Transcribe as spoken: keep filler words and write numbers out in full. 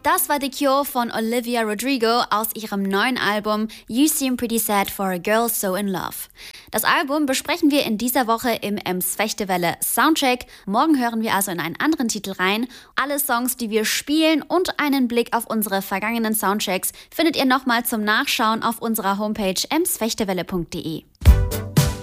Das war The Cure von Olivia Rodrigo aus ihrem neuen Album You Seem Pretty Sad for a Girl So in Love. Das Album besprechen wir in dieser Woche im Ems Fechtewelle Soundcheck. Morgen hören wir also in einen anderen Titel rein. Alle Songs, die wir spielen und einen Blick auf unsere vergangenen Soundchecks findet ihr nochmal zum Nachschauen auf unserer Homepage ems fechtewelle punkt de.